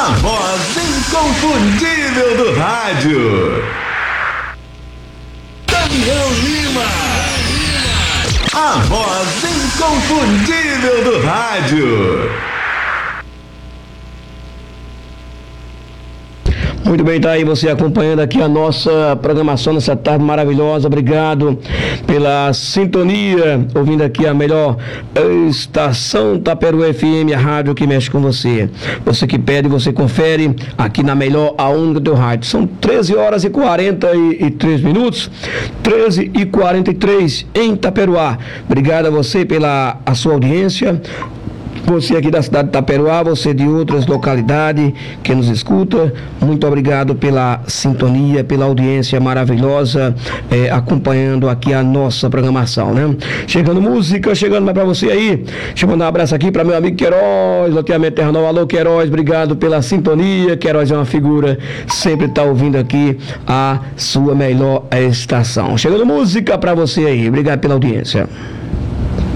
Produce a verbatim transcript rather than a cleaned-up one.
A voz inconfundível do rádio. Damião Lima. A voz inconfundível do rádio. Muito bem, tá aí você acompanhando aqui a nossa programação nessa tarde maravilhosa. Obrigado pela sintonia, ouvindo aqui a melhor estação Taperoá F M, a rádio que mexe com você. Você que pede, você confere aqui na melhor, a única do teu rádio. São treze horas e quarenta e três minutos, treze e quarenta e três em Taperoá. Obrigado a você pela a sua audiência. Você aqui da cidade de Taperoá, você de outras localidades que nos escuta, muito obrigado pela sintonia, pela audiência maravilhosa, é, acompanhando aqui a nossa programação, né? Chegando música, chegando mais pra você aí. Deixa eu mandar um abraço aqui para meu amigo Queiroz, loteamento Terra Nova. Alô, Queiroz, obrigado pela sintonia. Queiroz é uma figura, sempre tá ouvindo aqui a sua melhor estação. Chegando música para você aí, obrigado pela audiência.